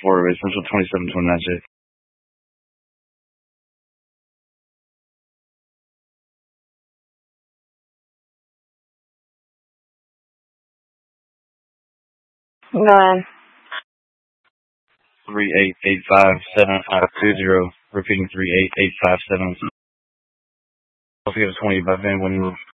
for Essential 2729J. Go ahead. 38857520. Repeating 388575. Don't forget a 20 by van when you